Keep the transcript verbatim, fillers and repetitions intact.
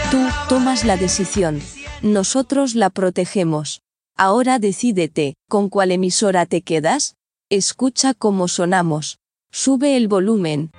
Tú tomas la decisión. Nosotros la protegemos. Ahora decídete, ¿con cuál emisora te quedas? Escucha cómo sonamos. Sube el volumen.